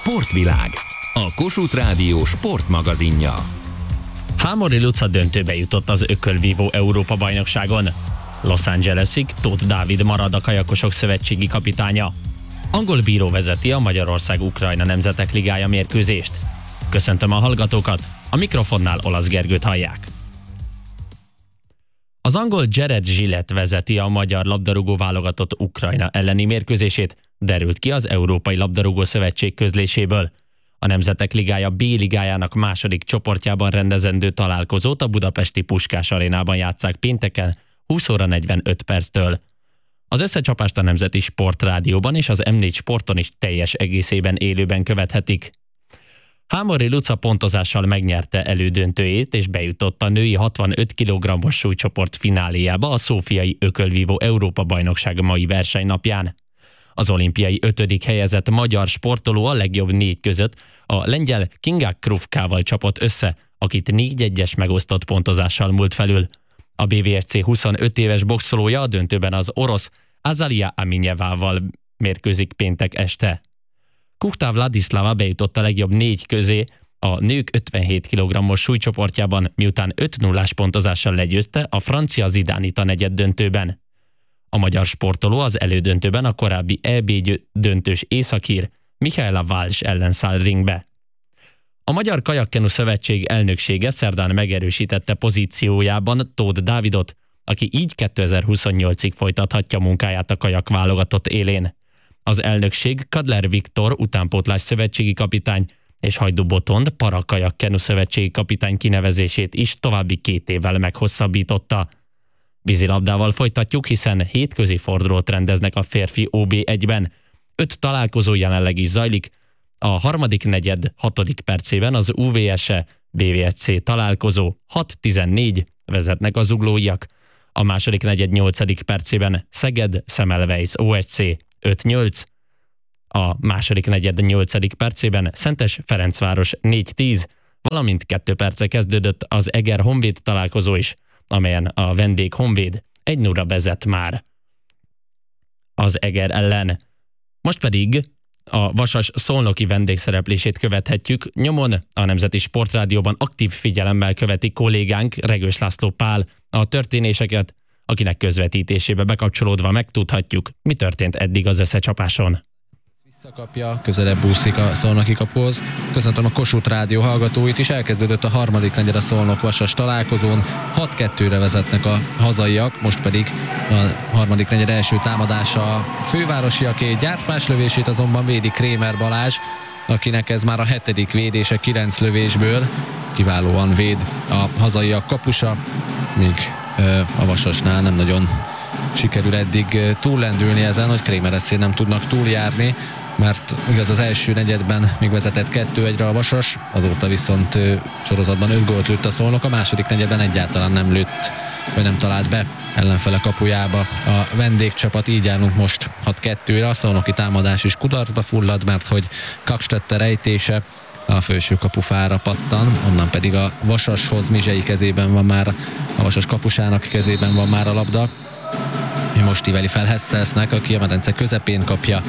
Sportvilág, a Kossuth Rádió sportmagazinja. Hámori Luca döntőbe jutott az ökölvívó Európa-bajnokságon. Los Angelesig Tóth Dávid marad a kajakosok szövetségi kapitánya. Angol bíró vezeti a Magyarország-Ukrajna Nemzetek Ligája mérkőzést. Köszöntöm a hallgatókat, a mikrofonnál Olasz Gergőt hallják. Az angol Jared Gillett vezeti a magyar labdarúgó válogatott Ukrajna elleni mérkőzését, derült ki az Európai Labdarúgó Szövetség közléséből. A Nemzetek Ligája B ligájának második csoportjában rendezendő találkozót a budapesti Puskás Arénában játsszák pénteken 20 óra 45 perctől. Az összecsapást a Nemzeti Sportrádióban és az M4 Sporton is teljes egészében élőben követhetik. Hámori Luca pontozással megnyerte elődöntőjét és bejutott a női 65 kg-os súlycsoport fináléjába a szófiai ökölvívó Európa-bajnokság mai versenynapján. Az olimpiai 5. helyezett magyar sportoló a legjobb 4 között a lengyel Kinga Krufkával csapott össze, akit 4-1-es megosztott pontozással múlt felül. A BVSC 25 éves boxolója a döntőben az orosz Azalia Aminyevával mérkőzik péntek este. Kuchta Vladislava bejutott a legjobb 4 közé a nők 57 kg-os súlycsoportjában, miután 5-0-ás pontozással legyőzte a francia Zidánita negyeddöntőben. A magyar sportoló az elődöntőben a korábbi EB döntős északír Michaela Walsh ellen száll ringbe. A Magyar Kajakkenu Szövetség elnöksége szerdán megerősítette pozíciójában Tóth Dávidot, aki így 2028-ig folytathatja munkáját a kajak válogatott élén. Az elnökség Kadler Viktor utánpótlás szövetségi kapitány és Hajdú Botond Parakajakkenu Szövetségi kapitány kinevezését is további 2 évvel meghosszabbította. Vízilabdával folytatjuk, hiszen hétközi fordulót rendeznek a férfi OB1-ben. 5 találkozó jelenleg is zajlik. A harmadik negyed 6. percében az UVS-e BVSC találkozó 6-14 vezetnek az zuglóiak. A második negyed 8. percében Szeged Semmelweis OSC 5-8. A második negyed 8. percében Szentes Ferencváros 4-10, valamint 2 perce kezdődött az Eger Honvéd találkozó is, amelyen a vendég Honvéd 1-0-ra vezet már az Eger ellen. Most pedig a Vasas szolnoki vendégszereplését követhetjük. Nyomon a Nemzeti Sportrádióban aktív figyelemmel követi kollégánk Regős László Pál a történéseket, akinek közvetítésébe bekapcsolódva megtudhatjuk, mi történt eddig az összecsapáson. Visszakapja, közelebb úszik a szolnoki kapuhoz. Köszöntöm a Kossuth Rádió hallgatóit is. Elkezdődött a harmadik negyed a Szolnok-Vasas találkozón. 6-2-re vezetnek a hazaiak, most pedig a harmadik negyed első támadása a fővárosiaké. Gyárfás lövését azonban védi Krémer Balázs, akinek ez már a 7. védése 9 lövésből. Kiválóan véd a hazaiak kapusa, míg a Vasasnál nem nagyon sikerül eddig túllendülni ezen, hogy Krémereszén nem tudnak túljárni, mert igaz az első negyedben még vezetett 2-1-re a Vasas, azóta viszont sorozatban 5 gólt lőtt a Szolnok, a második negyedben egyáltalán nem lőtt, vagy nem talált be ellenfele kapujába a vendégcsapat, így állunk most 6-2-re, a szolnoki támadás is kudarcba fullad, mert hogy Kakstetter ejtése a felső kapufára pattan, onnan pedig a Vasashoz, Mizsei kezében van már, a Vasas kapusának kezében van már a labda. Most íveli fel Hesselsznek, aki a medence közepén kapja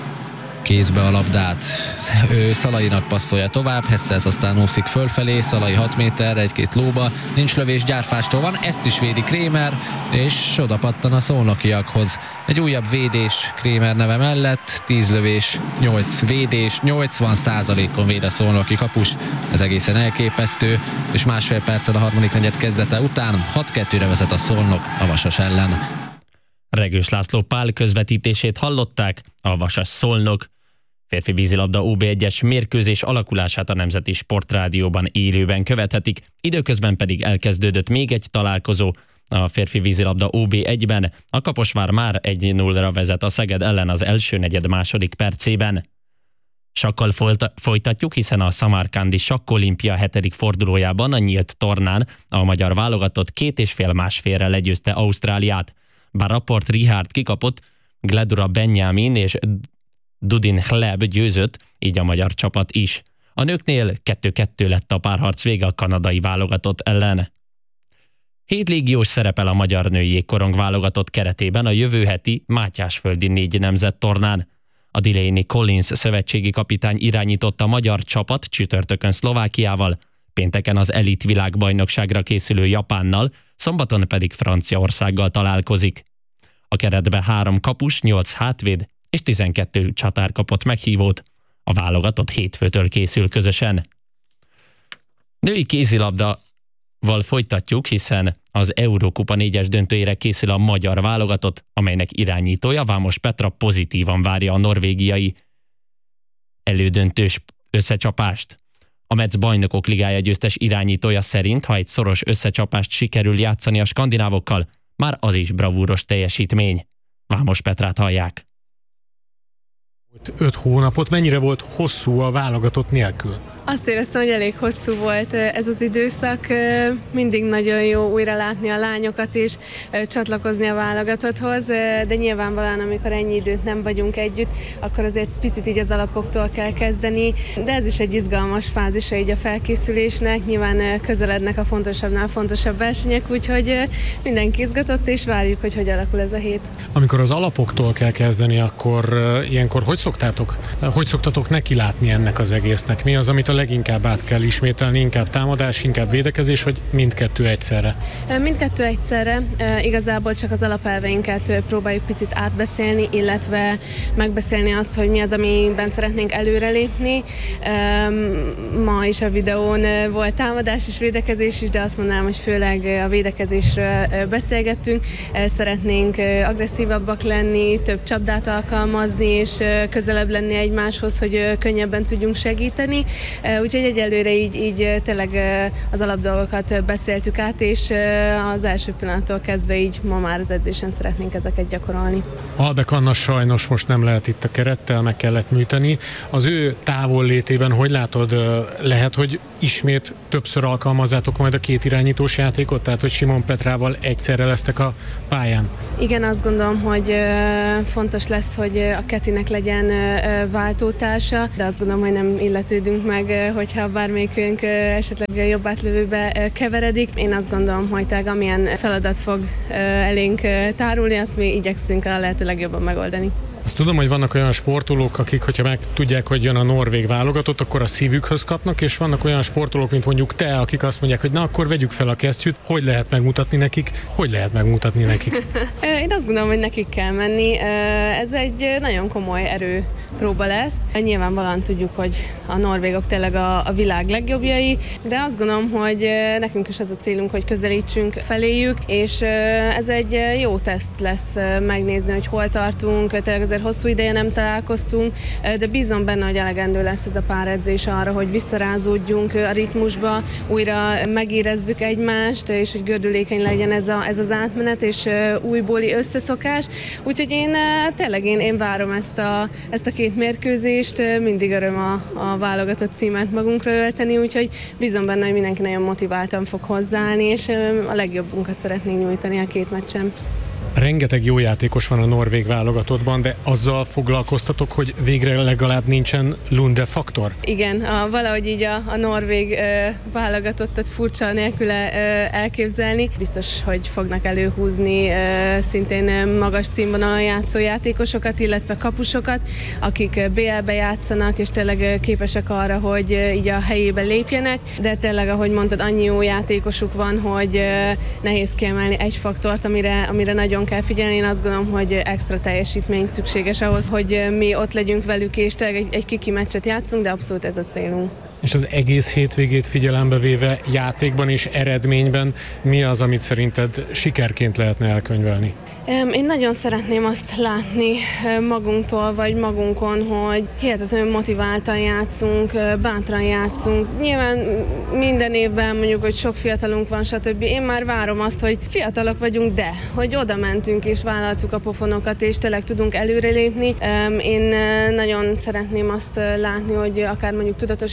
kézbe a labdát. Szalainak passzolja tovább, Hesselsz aztán úszik fölfelé, Szalai 6 méterre, 1-2 lóba, nincs lövés, Gyárfástól van, ezt is védi Krémer, és oda pattan a szolnokiakhoz. Egy újabb védés Krémer neve mellett, 10 lövés, 8 védés, 80%-on véd a szolnoki kapus, ez egészen elképesztő, és másfél perccel a harmadik negyed kezdete után 6-2-re vezet a Szolnok a Vasas ellen. Regős László Pál közvetítését hallották, a Vasas Szolnok férfi vízilabda OB1-es mérkőzés alakulását a Nemzeti Sportrádióban élőben követhetik, időközben pedig elkezdődött még egy találkozó a férfi vízilabda OB1-ben, a Kaposvár már 1-0-ra vezet a Szeged ellen az első negyed második percében. Sakkal folytatjuk, hiszen a Szamarkandi Sakkolimpia 7. fordulójában a nyílt tornán a magyar válogatott 2,5-1/2-re legyőzte Ausztráliát. Bár Rapport Richard kikapott, Gledura Benjamin és Dudin Hleb győzött, így a magyar csapat is. A nőknél 2-2 lett a párharc vége a kanadai válogatott ellen. 7 légiós szerepel a magyar női jégkorong válogatott keretében a jövő heti Mátyásföldi 4 nemzettornán. A Delaney Collins szövetségi kapitány irányította a magyar csapat csütörtökön Szlovákiával, pénteken az elit világbajnokságra készülő Japánnal, szombaton pedig Franciaországgal találkozik. A keretbe 3 kapus, 8 hátvéd és 12 csatár kapott meghívót. A válogatott hétfőtől készül közösen. Női kézilabdával folytatjuk, hiszen az Eurókupa 4-es döntőjére készül a magyar válogatott, amelynek irányítója Vámos Petra pozitívan várja a norvégiai elődöntős összecsapást. A Metz Bajnokok Ligája győztes irányítója szerint, ha egy szoros összecsapást sikerül játszani a skandinávokkal, már az is bravúros teljesítmény. Vámos Petrát hallják. 5 hónapot, mennyire volt hosszú a válogatott nélkül? Azt éreztem, hogy elég hosszú volt ez az időszak. Mindig nagyon jó újra látni a lányokat és csatlakozni a válogatotthoz, de nyilvánvalóan, amikor ennyi időt nem vagyunk együtt, akkor azért picit így az alapoktól kell kezdeni, de ez is egy izgalmas fázisa így a felkészülésnek. Nyilván közelednek a fontosabbnál fontosabb versenyek, úgyhogy mindenki izgatott, és várjuk, hogy alakul ez a hét. Amikor az alapoktól kell kezdeni, akkor ilyenkor hogy szoktatok nekilátni ennek az egésznek? Mi az, amit a leginkább át kell ismételni, inkább támadás, inkább védekezés, vagy mindkettő egyszerre? Mindkettő egyszerre. Igazából csak az alapelveinket próbáljuk picit átbeszélni, illetve megbeszélni azt, hogy mi az, amiben szeretnénk előrelépni. Ma is a videón volt támadás és védekezés is, de azt mondanám, hogy főleg a védekezésről beszélgettünk. Szeretnénk agresszívabbak lenni, több csapdát alkalmazni, és közelebb lenni egymáshoz, hogy könnyebben tudjunk segíteni. Úgyhogy egyelőre így tényleg az alapdolgokat beszéltük át, és az első pillanattól kezdve így ma már az edzésen szeretnénk ezeket gyakorolni. Albek Anna sajnos most nem lehet itt a kerettel, meg kellett műteni. Az ő távollétében hogy látod, lehet, hogy ismét többször alkalmazzátok majd a két irányítós játékot, tehát hogy Simon Petrával egyszerre lesztek a pályán? Igen, azt gondolom, hogy fontos lesz, hogy a Ketinek legyen váltótársa, de azt gondolom, hogy nem illetődünk meg, hogyha bármelyikünk esetleg jobb átlövőbe keveredik. Én azt gondolom, hogy amilyen feladat fog elénk tárulni, azt mi igyekszünk a lehető legjobban megoldani. Azt tudom, hogy vannak olyan sportolók, akik, hogyha meg tudják, hogy jön a norvég válogatott, akkor a szívükhöz kapnak, és vannak olyan sportolók, mint mondjuk te, akik azt mondják, hogy na akkor vegyük fel a kesztyűt, hogy lehet megmutatni nekik, Én azt gondolom, hogy nekik kell menni. Ez egy nagyon komoly erőpróba lesz. Nyilvánvalóan tudjuk, hogy a norvégok tényleg a világ legjobbjai, de azt gondolom, hogy nekünk is az a célunk, hogy közelítsünk feléjük, és ez egy jó teszt lesz megnézni, hogy hol tartunk. Tényleg azért hosszú ideje nem találkoztunk, de bízom benne, hogy elegendő lesz ez a pár edzés arra, hogy visszarázódjunk a ritmusba, újra megérezzük egymást, és hogy gördülékeny legyen ez az átmenet, és újbóli összeszokás. Úgyhogy én várom ezt a két mérkőzést, mindig öröm a válogatott címet magunkra ölteni, úgyhogy bízom benne, hogy mindenki nagyon motiváltan fog hozzáállni, és a legjobbunkat szeretnénk nyújtani a két meccsen. Rengeteg jó játékos van a norvég válogatottban, de azzal foglalkoztatok, hogy végre legalább nincsen Lunde faktor? Igen, valahogy így a norvég válogatottat furcsa nélkül elképzelni. Biztos, hogy fognak előhúzni szintén magas színvonalon játszó játékosokat, illetve kapusokat, akik BL-be játszanak, és tényleg képesek arra, hogy így a helyébe lépjenek, de tényleg, ahogy mondtad, annyi jó játékosuk van, hogy nehéz kiemelni egy faktort, amire nagyon kell figyelni. Én azt gondolom, hogy extra teljesítmény szükséges ahhoz, hogy mi ott legyünk velük, és egy kiki meccset játszunk, de abszolút ez a célunk. És az egész hétvégét figyelembe véve játékban és eredményben mi az, amit szerinted sikerként lehetne elkönyvelni? Én nagyon szeretném azt látni magunktól, vagy magunkon, hogy hihetetlenül motiváltan játszunk, bátran játszunk. Nyilván minden évben mondjuk, hogy sok fiatalunk van, stb. Én már várom azt, hogy fiatalok vagyunk, de hogy oda mentünk és vállaltuk a pofonokat, és tényleg tudunk előrelépni. Én nagyon szeretném azt látni, hogy akár mondjuk tudatosabban építünk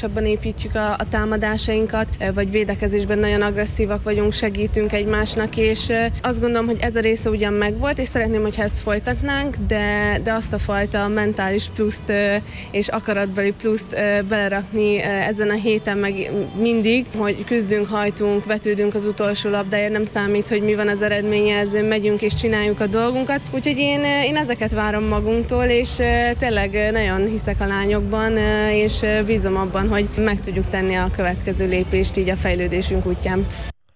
építjük a támadásainkat, vagy védekezésben nagyon agresszívak vagyunk, segítünk egymásnak, és azt gondolom, hogy ez a része ugyan megvolt, és szeretném, hogyha ezt folytatnánk, de azt a fajta mentális pluszt és akaratbeli pluszt belerakni ezen a héten meg mindig, hogy küzdünk, hajtunk, vetődünk az utolsó labdáért, nem számít, hogy mi van az eredménye, ezzel megyünk és csináljuk a dolgunkat. Úgyhogy én ezeket várom magunktól, és tényleg nagyon hiszek a lányokban, és bízom abban, hogy meg tudjuk tenni a következő lépést így a fejlődésünk útján.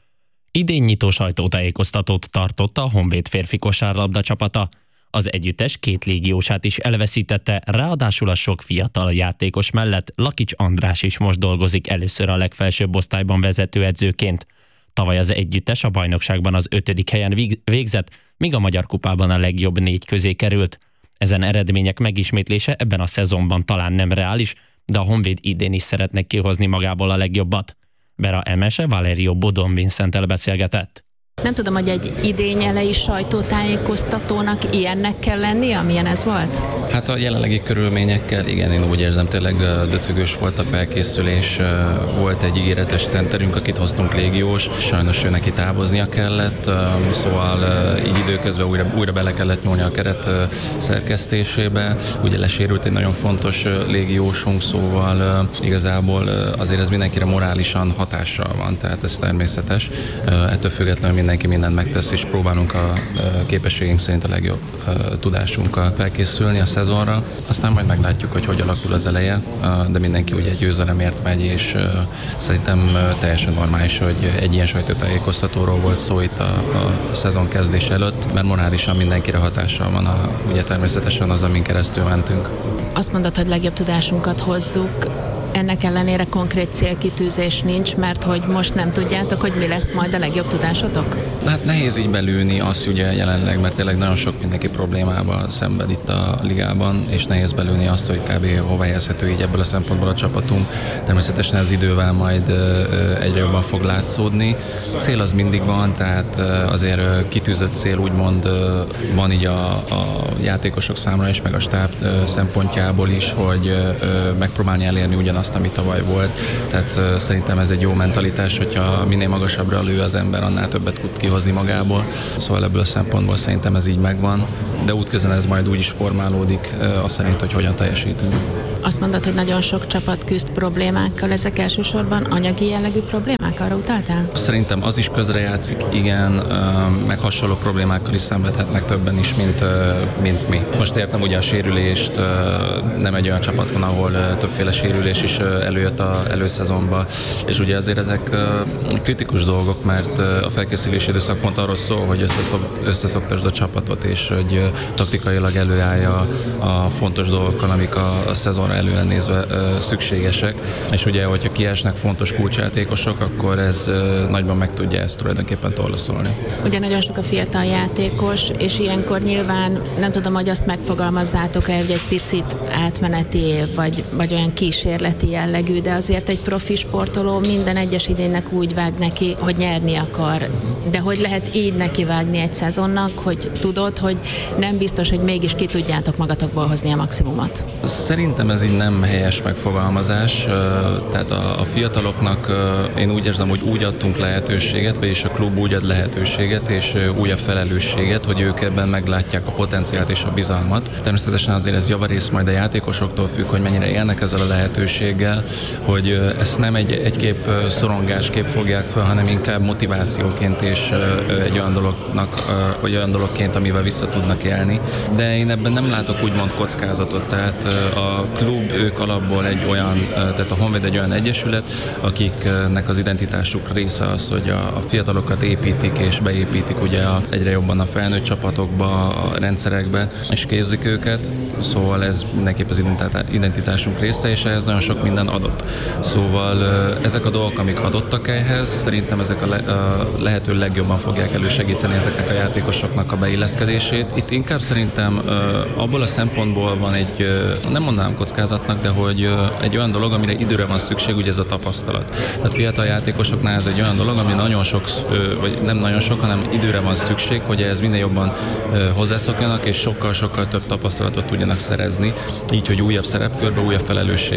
Idén nyitó sajtótájékoztatót tartott a Honvéd férfi kosárlabda csapata. Az együttes 2 légiósát is elveszítette, ráadásul a sok fiatal játékos mellett Lakics András is most dolgozik először a legfelsőbb osztályban vezetőedzőként. Tavaly az együttes a bajnokságban az 5. helyen végzett, míg a Magyar Kupában a legjobb 4 közé került. Ezen eredmények megismétlése ebben a szezonban talán nem reális, de a Honvéd idén is szeretne kihozni magából a legjobbat. Bera Emese Valerio Bodon Vincenttel beszélgetett. Nem tudom, hogy egy idény elejé sajtótájékoztatónak ilyennek kell lenni, amilyen ez volt? Hát a jelenlegi körülményekkel, igen, én úgy érzem, tényleg döcögös volt a felkészülés, volt egy ígéretes centerünk, akit hoztunk légiós, sajnos ő neki távoznia kellett, szóval így időközben újra bele kellett nyúlni a keret szerkesztésébe, ugye lesérült egy nagyon fontos légiósunk, szóval igazából azért ez mindenkire morálisan hatással van, tehát ez természetes, ettől függetlenül mindenki mindent megtesz, és próbálunk a képességünk szerint a legjobb tudásunkkal felkészülni a szezonra. Aztán majd meglátjuk, hogy alakul az eleje, de mindenki ugye győzelemért megy, és szerintem teljesen normális, hogy egy ilyen sajtótájékoztatóról volt szó itt a szezon kezdés előtt, mert morálisan mindenkire hatással van ugye természetesen az, amin keresztül mentünk. Azt mondod, hogy legjobb tudásunkat hozzuk, ennek ellenére konkrét célkitűzés nincs, mert hogy most nem tudjátok, hogy mi lesz majd a legjobb tudásotok? Hát nehéz így belülni azt ugye jelenleg, mert tényleg nagyon sok mindenki problémával szenved itt a ligában, és nehéz belülni azt, hogy kb. Hova helyezhető így ebből a szempontból a csapatunk. Természetesen ez idővel majd egyre jobban fog látszódni. Cél az mindig van, tehát azért kitűzött cél úgymond van így a játékosok számára is, meg a stáb szempontjából is, hogy megpróbálni elérni ugyanazt, ami tavaly volt. Tehát szerintem ez egy jó mentalitás, hogyha minél magasabbra lő az ember, annál többet tud kihozni magából. Szóval ebből a szempontból szerintem ez így megvan, de útközben ez majd úgy is formálódik, azt szerint, hogy hogyan teljesítünk. Azt mondod, hogy nagyon sok csapat küzd problémákkal, ezek elsősorban anyagi jellegű problémák, arra utaltál? Szerintem az is közrejátszik, igen, meg hasonló problémákkal is szenvedhetnek többen is, mint mi. Most értem ugye a sérülést, nem egy olyan csapat van, ahol többféle sérülés is előjött az előszezonban, és ugye azért ezek kritikus dolgok, mert a felkészülési időszak pont arról szól, hogy összeszoktasd a csapatot, és hogy taktikailag előállja a fontos dolgokkal, amik a szezonra elően nézve szükségesek, és ugye, hogyha kiesnek fontos kulcsjátékosok, akkor ez nagyban meg tudja ezt tulajdonképpen torlaszolni. Ugye nagyon sok a fiatal játékos, és ilyenkor nyilván nem tudom, hogy azt megfogalmazzátok-e, hogy egy picit átmeneti év, vagy olyan kísérleti jellegű, de azért egy profi sportoló minden egyes idénynek úgy vág neki, hogy nyerni akar. De hogy lehet így nekivágni egy szezonnak, hogy tudod, hogy nem biztos, hogy mégis ki tudjátok magatokból hozni a maximumot? Szerintem ez így nem helyes megfogalmazás, tehát a fiataloknak én úgy érzem, hogy úgy adtunk lehetőséget, vagyis a klub úgy ad lehetőséget és újabb felelősséget, hogy ők ebben meglátják a potenciált és a bizalmat. Természetesen azért ez javarész majd a játékosoktól függ, hogy mennyire élnek ezzel a lehetőséggel, hogy ezt nem egy kép szorongásképp fogják fel, hanem inkább motivációként és egy olyan dolognak, vagy olyan dologként, amivel vissza tudnak élni. De én ebben nem látok úgymond kockázatot, tehát a klub, ők alapból egy olyan, tehát a Honvéd egy olyan egyesület, akiknek az identitásuk része az, hogy a fiatalokat építik és beépítik ugye egyre jobban a felnőtt csapatokba, a rendszerekbe, és képzik őket, szóval ez mindenképp az identitásunk része, és ehhez nagyon sok minden adott. Szóval ezek a dolgok, amik adottak ehhez, szerintem ezek a lehető legjobban fogják elősegíteni ezeknek a játékosoknak a beilleszkedését. Itt inkább szerintem abból a szempontból van egy, nem mondanám kockázatnak, de hogy egy olyan dolog, amire időre van szükség, ugye ez a tapasztalat. Tehát fiatal játékosoknál ez egy olyan dolog, ami nagyon sok, vagy nem nagyon sok, hanem időre van szükség, hogy ez minél jobban hozzászokjanak, és sokkal-sokkal több tapasztalatot tudjanak szerezni, így, hogy újabb szerepkörbe, újabb felelősségbe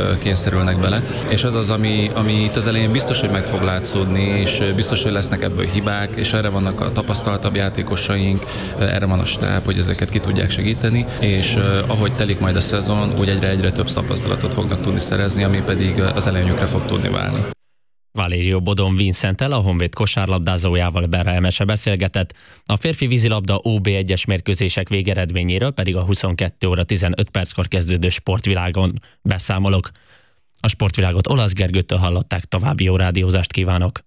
kényszerülnek bele, és az az, ami itt az elején biztos, hogy meg fog látszódni, és biztos, hogy lesznek ebből hibák, és erre vannak a tapasztaltabb játékosaink, erre van a stáb, hogy ezeket ki tudják segíteni, és ahogy telik majd a szezon, úgy egyre több tapasztalatot fognak tudni szerezni, ami pedig az előnyükre fog tudni válni. Valério Bodon Vincenttel, a Honvéd kosárlabdázójával Berra Emese beszélgetett, a férfi vízilabda OB1-es mérkőzések végeredményéről pedig a 22 óra 15 perckor kezdődő Sportvilágon beszámolok. A Sportvilágot Olasz Gergőtől hallották, további jó rádiózást kívánok!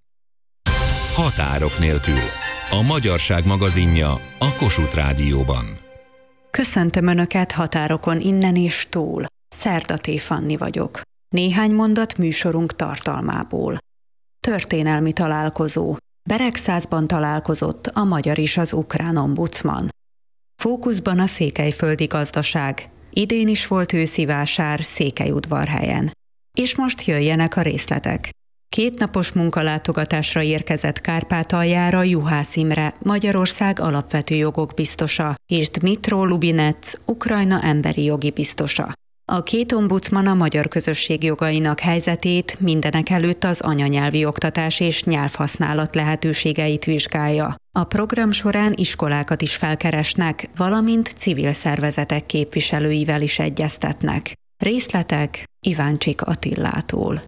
Határok nélkül. A magyarság magazinja a Kossuth Rádióban. Köszöntöm Önöket határokon innen és túl. Szerdaté Fanni vagyok. Néhány mondat műsorunk tartalmából. Történelmi találkozó. Beregszászban találkozott a magyar és az ukrán ombudsman. Fókuszban a székelyföldi gazdaság. Idén is volt őszi vásár Székelyudvarhelyen. És most jöjjenek a részletek. 2 napos munkalátogatásra érkezett Kárpátaljára Juhász Imre, Magyarország alapvető jogok biztosa, és Dmytro Lubinec, Ukrajna emberi jogi biztosa. A 2 ombudsman a magyar közösség jogainak helyzetét, mindenekelőtt az anyanyelvi oktatás és nyelvhasználat lehetőségeit vizsgálja. A program során iskolákat is felkeresnek, valamint civil szervezetek képviselőivel is egyeztetnek. Részletek Iváncsik Attillától.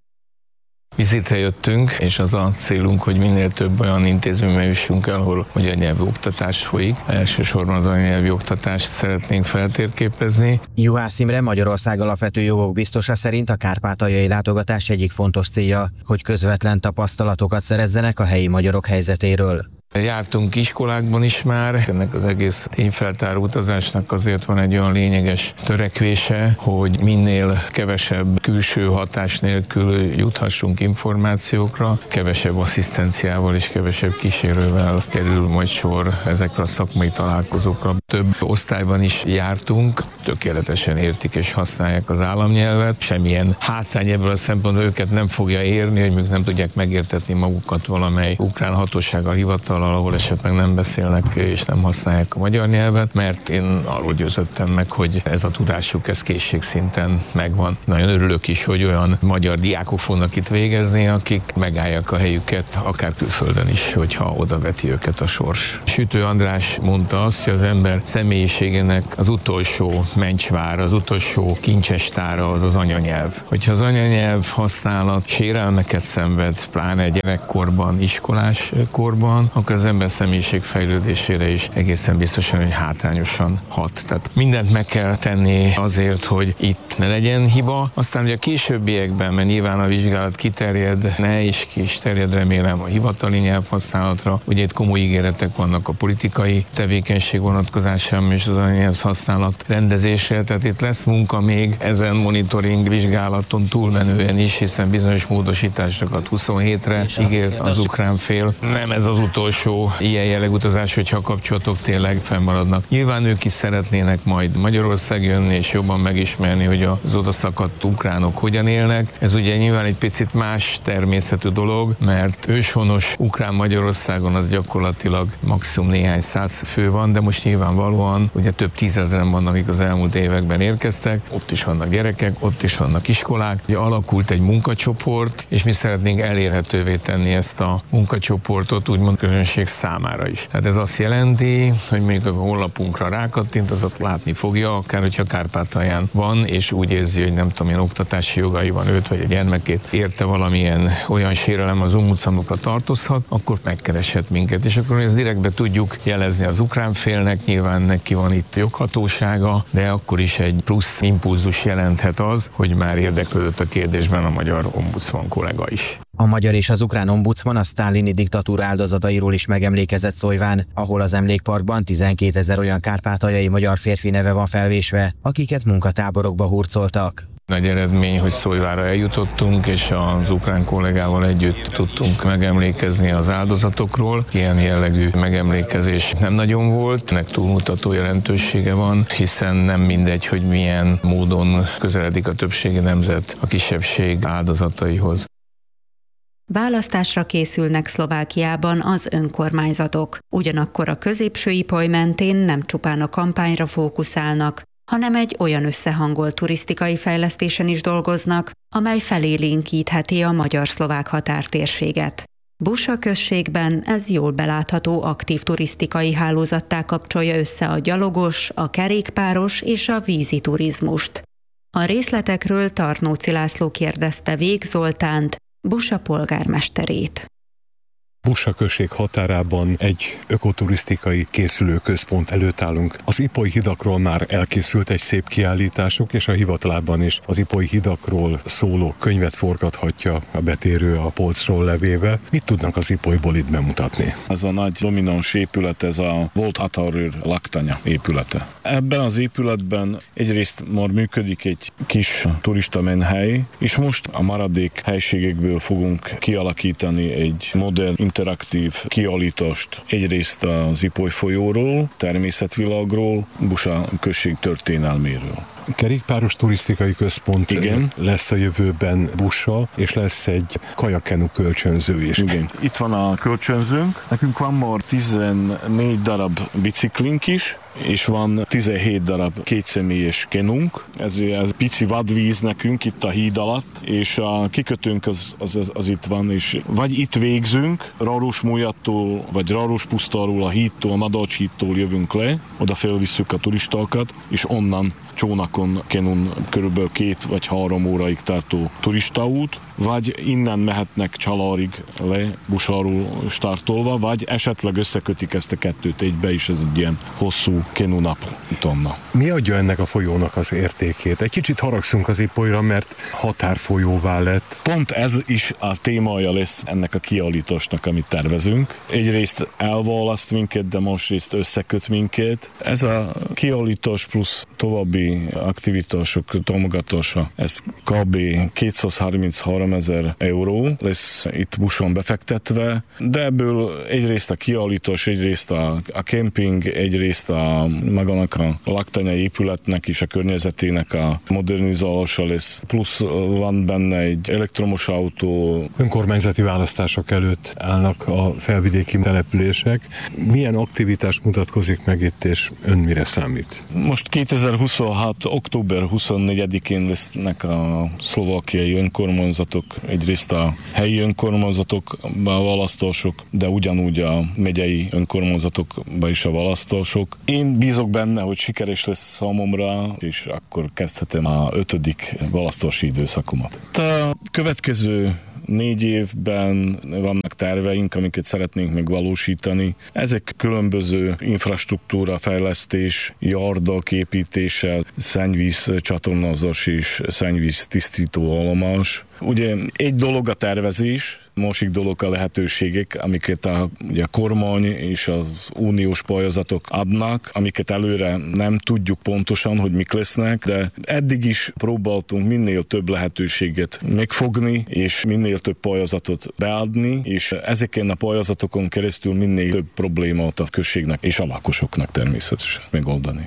Vizitre jöttünk, és az a célunk, hogy minél több olyan intézménybe jussunk el, ahol magyar nyelvű oktatás folyik. Elsősorban az anyanyelvi oktatást szeretnénk feltérképezni. Juhász Imre, Magyarország alapvető jogok biztosa szerint a kárpátaljai látogatás egyik fontos célja, hogy közvetlen tapasztalatokat szerezzenek a helyi magyarok helyzetéről. Jártunk iskolákban is már, ennek az egész tényfeltáró utazásnak azért van egy olyan lényeges törekvése, hogy minél kevesebb külső hatás nélkül juthassunk információkra, kevesebb asszisztenciával és kevesebb kísérővel kerül majd sor ezekre a szakmai találkozókra. Több osztályban is jártunk, tökéletesen értik és használják az államnyelvet, semmilyen hátrány ebből a szempontból őket nem fogja érni, hogy nem tudják megértetni magukat valamely ukrán hatósággal, hivatal, ahol esetleg nem beszélnek és nem használják a magyar nyelvet, mert én arról győződtem meg, hogy ez a tudásuk, ez készségszinten megvan. Nagyon örülök is, hogy olyan magyar diákok fognak itt végezni, akik megállják a helyüket, akár külföldön is, hogyha odaveti őket a sors. Sütő András mondta azt, hogy az ember személyiségének az utolsó mencsvára, az utolsó kincsestára az az anyanyelv. Hogyha az anyanyelv használat sérelmeket szenved, pláne gyerekkorban, iskolás korban, akkor az ember személyiség fejlődésére is egészen biztosan, hogy hátrányosan hat. Tehát mindent meg kell tenni azért, hogy itt ne legyen hiba. Aztán ugye a későbbiekben, mert nyilván a vizsgálat kiterjedne, és ki is terjed remélem a hivatali nyelvhasználatra. Ugye itt komoly ígéretek vannak a politikai tevékenység vonatkozásában és az anyanyelv használat rendezésre. Tehát itt lesz munka még ezen monitoring vizsgálaton túlmenően is, hiszen bizonyos módosításokat 27-re ígért az ukrán fél. Nem ez az utolsó ilyen jellegű utazás, hogyha a kapcsolatok tényleg fennmaradnak. Nyilván ők is szeretnének majd Magyarország jönni és jobban megismerni, hogy az odaszakadt ukránok hogyan élnek. Ez ugye nyilván egy picit más természetű dolog, mert őshonos ukrán Magyarországon az gyakorlatilag maximum néhány száz fő van, de most nyilvánvalóan ugye több tízezren vannak, akik az elmúlt években érkeztek. Ott is vannak gyerekek, ott is vannak iskolák. Ugye alakult egy munkacsoport, és mi szeretnénk elérhetővé tenni ezt a munkacsoportot, úgymond közönség számára is. Tehát ez azt jelenti, hogy mondjuk a honlapunkra rákattint, az ott látni fogja, akár hogyha Kárpátalján van, és úgy érzi, hogy nem tudom, ilyen oktatási jogai van őt, vagy a gyermekét érte valamilyen olyan sérelem az ombudsmanokra tartozhat, akkor megkereshet minket. És akkor ezt direktbe tudjuk jelezni az ukrán félnek, nyilván neki van itt joghatósága, de akkor is egy plusz impulzus jelenthet az, hogy már érdeklődött a kérdésben a magyar ombudsman kollega is. A magyar és az ukrán ombudsman a sztálini diktatúra áldozatairól is megemlékezett Szojván, ahol az emlékparkban 12 000 olyan kárpátaljai magyar férfi neve van felvésve, akiket munkatáborokba hurcoltak. Nagy eredmény, hogy Szojvára eljutottunk, és az ukrán kollégával együtt tudtunk megemlékezni az áldozatokról. Ilyen jellegű megemlékezés nem nagyon volt, ennek túlmutató jelentősége van, hiszen nem mindegy, hogy milyen módon közeledik a többségi nemzet a kisebbség áldozataihoz. Választásra készülnek Szlovákiában az önkormányzatok. Ugyanakkor a középső Ipoly mentén nem csupán a kampányra fókuszálnak, hanem egy olyan összehangolt turisztikai fejlesztésen is dolgoznak, amely felélénkítheti a magyar-szlovák határtérséget. Busa községben ez jól belátható aktív turisztikai hálózattá kapcsolja össze a gyalogos, a kerékpáros és a vízi turizmust. A részletekről Tarnóci László kérdezte Vég Zoltánt, Busa polgármesterét. Busa község határában egy ökoturisztikai készülőközpont előtt állunk. Az Ipoly hidakról már elkészült egy szép kiállításuk, és a hivatalában is az Ipoly hidakról szóló könyvet forgathatja a betérő a polcról levéve. Mit tudnak az Ipolyból itt bemutatni? Ez a nagy domináns épület, ez a volt Határőr laktanya épülete. Ebben az épületben egyrészt már működik egy kis turista menhely, és most a maradék helységekből fogunk kialakítani egy modern interaktív kiállítást egyrészt az Ipoly folyóról, természetvilágról, Busa község történelméről. Kerékpáros turisztikai központ igen. Lesz a jövőben Busa, és lesz egy kajakkenu kölcsönző is. Igen. Itt van a kölcsönzőnk, nekünk van már 14 darab biciklink is, és van 17 darab kétszemélyes kenunk. Ez pici vadvíz nekünk itt a híd alatt, és a kikötőnk az itt van, és vagy itt végzünk, Rarós-Mújattól, vagy Rarós-Pusztáról, a hídtól, a Madacs hídtól jövünk le, oda felvisszük a turistákat, és onnan csónakon kenun körülbelül 2 vagy 3 óraig tartó turistaút, vagy innen mehetnek Csalárig le, Busáról startolva, vagy esetleg összekötik ezt a kettőt egybe, és ez egy ilyen hosszú kenunap tonna. Mi adja ennek a folyónak az értékét? Egy kicsit haragszunk az Ipolyra, mert határfolyóvá lett. Pont ez is a témája lesz ennek a kiállításnak, amit tervezünk. Egyrészt elválaszt minket, de másrészt összeköt minket. Ez a kiállítás plusz további aktivitások támogatása, ez kb. 233 000 euró lesz itt Buson befektetve, de ebből egyrészt a kiállítás, egyrészt a kemping, egyrészt magának a laktanya épületnek és a környezetének a modernizálása lesz. Plusz van benne egy elektromos autó. Önkormányzati választások előtt állnak a felvidéki települések. Milyen aktivitás mutatkozik meg itt, és ön mire számít? Most 2026. október 24-én lesznek a szlovákiai önkormányzatok, egyrészt a helyi önkormányzatokban a választások, de ugyanúgy a megyei önkormányzatokban is a választások. Én bízok benne, hogy sikeres lesz számomra, és akkor kezdhetem a 5. választási időszakomat. A következő 4 évben vannak terveink, amiket szeretnénk megvalósítani. Ezek különböző infrastruktúra fejlesztés, jardak építése, szennyvíz csatornázás és szennyvíz tisztító állomás. Ugye egy dolog a tervezés, másik dolog a lehetőségek, amiket a kormány és az uniós pályázatok adnak, amiket előre nem tudjuk pontosan, hogy mik lesznek, de eddig is próbáltunk minél több lehetőséget megfogni, és minél több pályázatot beadni, és ezeken a pályázatokon keresztül minél több problémát a községnek és a lakosoknak természetesen megoldani.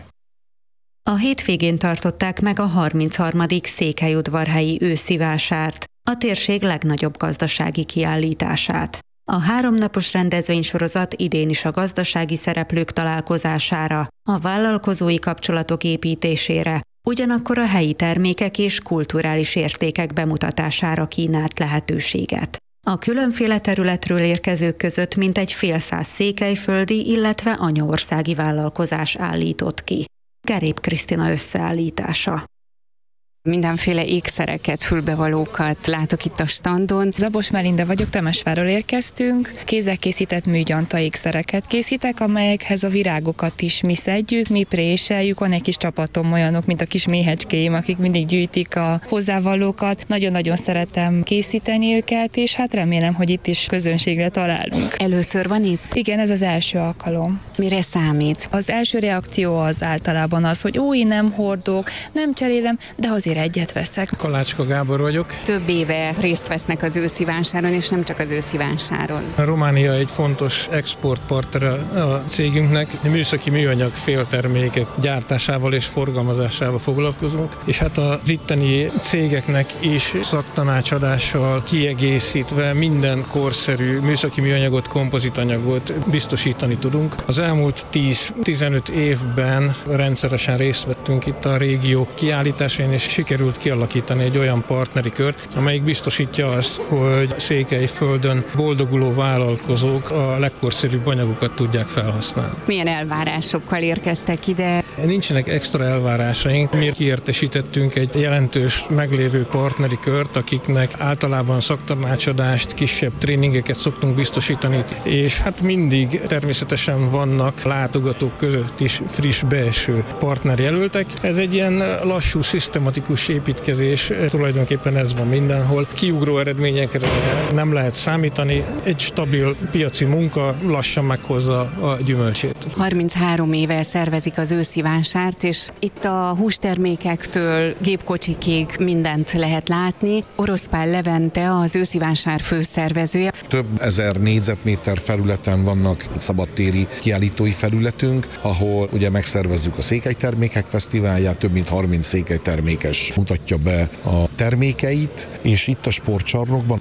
A hétvégén tartották meg a 33. Székelyudvarhelyi őszi vásárt, a térség legnagyobb gazdasági kiállítását. A 3 napos rendezvénysorozat idén is a gazdasági szereplők találkozására, a vállalkozói kapcsolatok építésére, ugyanakkor a helyi termékek és kulturális értékek bemutatására kínált lehetőséget. A különféle területről érkezők között mintegy fél száz székelyföldi, illetve anyaországi vállalkozás állított ki. Gerép Krisztina összeállítása. Mindenféle ékszereket, fülbevalókat látok itt a standon. Zabos Melinda vagyok, Temesvárról érkeztünk. Kézzel készített műgyanta ékszereket készítek, amelyekhez a virágokat is mi szedjük, mi préseljük. Van egy kis csapatom olyanok, mint a kis méhecskéim, akik mindig gyűjtik a hozzávalókat. Nagyon-nagyon szeretem készíteni őket, és hát remélem, hogy itt is közönségre találunk. Először van itt? Igen, ez az első alkalom. Mire számít? Az első reakció az általában az, hogy én nem hordok, nem cserélem, de azért végére egyet veszek. Kalácska Gábor vagyok. Több éve részt vesznek az őszi vásáron, és nem csak az őszi vásáron. A Románia egy fontos exportpartner a cégünknek. Műszaki műanyag féltermékek gyártásával és forgalmazásával foglalkozunk, és hát az itteni cégeknek is szaktanácsadással kiegészítve minden korszerű műszaki műanyagot, kompozitanyagot biztosítani tudunk. Az elmúlt 10-15 évben rendszeresen részt vettünk itt a régió kiállításán, és sikerült kialakítani egy olyan partneri kört, amelyik biztosítja azt, hogy Székelyföldön boldoguló vállalkozók a legkorszerűbb anyagokat tudják felhasználni. Milyen elvárásokkal érkeztek ide? Nincsenek extra elvárásaink. Mi kiértesítettünk egy jelentős meglévő partneri kört, akiknek általában szaktanácsadást, kisebb tréningeket szoktunk biztosítani, és hát mindig természetesen vannak látogatók között is friss belső partnerjelöltek. Ez egy ilyen lassú, szisztematikus építkezés, tulajdonképpen ez van mindenhol. Kiugró eredményekre nem lehet számítani, egy stabil piaci munka lassan meghozza a gyümölcsét. 33 éve szervezik az őszi vásárt, és itt a hústermékektől gépkocsikig mindent lehet látni. Oroszpál Levente az őszi vásár főszervezője. Több ezer négyzetméter felületen vannak szabadtéri kiállítói felületünk, ahol ugye megszervezzük a Székelytermékek Fesztiválját, több mint 30 székelytermékes mutatja be a termékeit, és itt a sportcsarnokban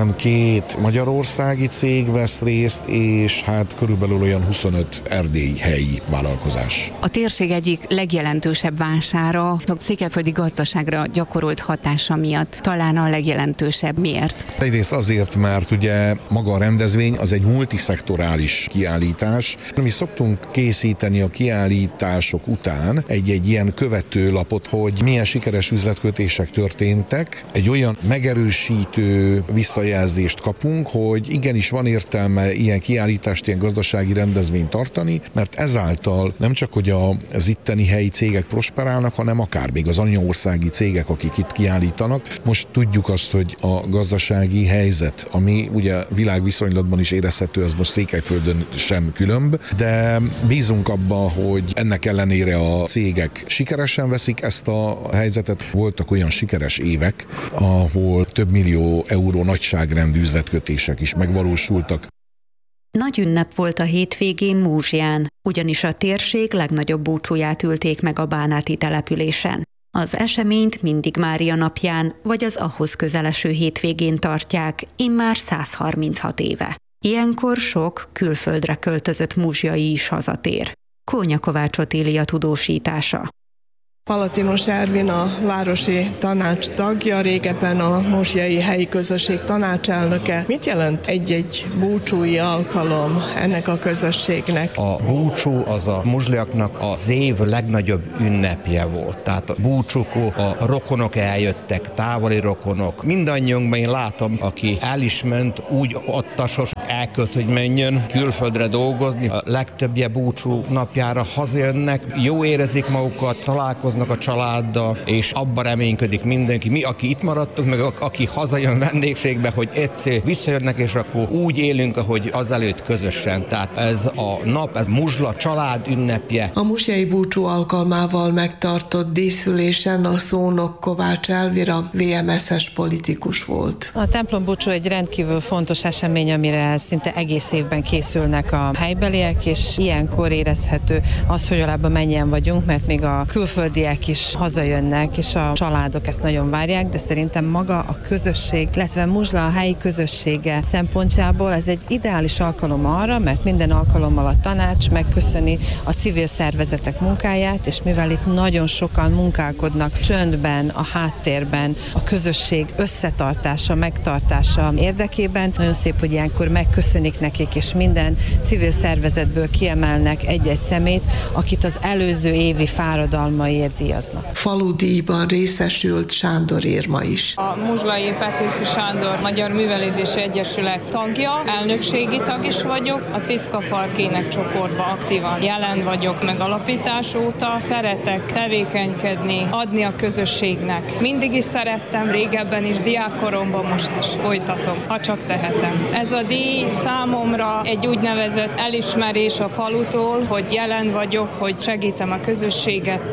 12 magyarországi cég vesz részt, és hát körülbelül olyan 25 erdélyi helyi vállalkozás. A térség egyik legjelentősebb vására, a székelyföldi gazdaságra gyakorolt hatása miatt talán a legjelentősebb. Miért? Egyrészt azért, mert ugye maga a rendezvény az egy multiszektorális kiállítás. Mi szoktunk készíteni a kiállítások után egy ilyen követőlapot, hogy milyen sikeres üzletkötések történtek. Egy olyan megerősítő visszajelzést kapunk, hogy igenis van értelme ilyen kiállítást, ilyen gazdasági rendezvényt tartani, mert ezáltal nem csak, hogy az itteni helyi cégek prosperálnak, hanem akár még az anyaországi cégek, akik itt kiállítanak. Most tudjuk azt, hogy a gazdasági helyzet, ami ugye világviszonylatban is érezhető, ez most Székelyföldön sem különb, de bízunk abban, hogy ennek ellenére a cégek sikeresen veszik ezt a helyzetet. Voltak olyan sikeres évek, ahol több millió euró nagyságrendű üzletkötések is megvalósultak. Nagy ünnep volt a hétvégén Múzsján, ugyanis a térség legnagyobb búcsúját ülték meg a bánáti településen. Az eseményt mindig Mária napján, vagy az ahhoz közeleső hétvégén tartják, immár 136 éve. Ilyenkor sok külföldre költözött múzsjai is hazatér. Kónya Kovács Otília tudósítása. Palatinos Ervin a városi tanács tagja, régebben a múzsjai helyi közösség tanácselnöke. Mit jelent egy búcsúi alkalom ennek a közösségnek? A búcsú az a muzsliaknak az év legnagyobb ünnepje volt. Tehát a búcsúkor a rokonok eljöttek, távoli rokonok. Mindannyiunkban én látom, aki el is ment, úgy adta sos elkölt, hogy menjön külföldre dolgozni. A legtöbbje búcsú napjára hazajönnek, jó érezik magukat, találkoznak a családdal, és abban reménykedik mindenki. Mi, aki itt maradtunk, meg aki hazajön vendégségbe, hogy egyszer visszajönnek, és akkor úgy élünk, ahogy azelőtt közösen. Tehát ez a nap, ez Muzsla család ünnepje. A múzsjai búcsú alkalmával megtartott díszülésen a szónok Kovács Elvira VMS-es politikus volt. A templom búcsú egy rendkívül fontos esemény, amire szinte egész évben készülnek a helybeliek, és ilyenkor érezhető az, hogy legalább mennyien vagyunk, mert még a külföldiek is hazajönnek, és a családok ezt nagyon várják, de szerintem maga a közösség, illetve Muzsla a helyi közössége szempontjából ez egy ideális alkalom arra, mert minden alkalommal a tanács megköszöni a civil szervezetek munkáját, és mivel itt nagyon sokan munkálkodnak csöndben, a háttérben, a közösség összetartása, megtartása érdekében, nagyon szép, hogy ilyenkor megköszönik nekik, és minden civil szervezetből kiemelnek egy-egy szemét, akit az előző évi fáradalmaiért díjaznak. Faludíjban részesült Sándor Irma is. A Muzslai Petőfi Sándor Magyar Művelődési Egyesület tagja, elnökségi tag is vagyok, a Cickafalkének csoportban aktívan jelen vagyok megalapítás óta. Szeretek tevékenykedni, adni a közösségnek. Mindig is szerettem, régebben is, diákkoromban most is folytatom, ha csak tehetem. Ez a díj számomra egy úgynevezett elismerés a falutól, hogy jelen vagyok, hogy segítem a közösséget, ha csak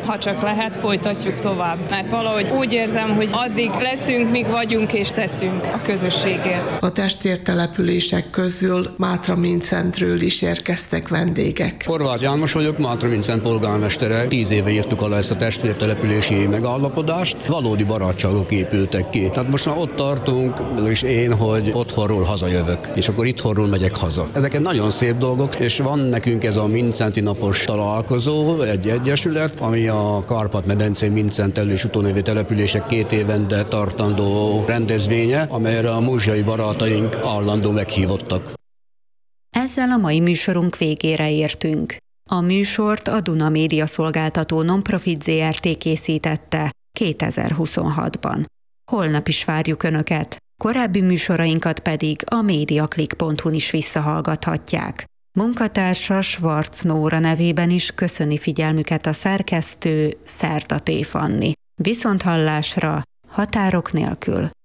lehet, folytatjuk tovább. Mert valahogy úgy érzem, hogy addig leszünk, míg vagyunk és teszünk a közösségért. A testvértelepülések közül Mátra-Mincentről is érkeztek vendégek. Horváth János vagyok, Mátra-Mincent polgármestere. 10 éve írtuk alá ezt a testvértelepülési megállapodást. Valódi barátságok épültek ki. Tehát most már ott tartunk, és én, hogy otthonról hazajövök, és akkor itthonról megyek haza. Ezek nagyon szép dolgok, és van nekünk ez a Mincenti napos találkozó, egy egyesület, ami a Kárpát-medencei Mincent elő- és utónévi települések 2 évente tartandó rendezvénye, amelyre a muzsiai barátaink állandó meghívottak. Ezzel a mai műsorunk végére értünk. A műsort a Duna Média Szolgáltató Nonprofit Zrt. Készítette 2026-ban. Holnap is várjuk Önöket, korábbi műsorainkat pedig a mediaclick.hu-n is visszahallgathatják. Munkatársa Schwarz Nóra nevében is köszöni figyelmüket a szerkesztő, Szerdaté Fanni. Viszonthallásra, határok nélkül.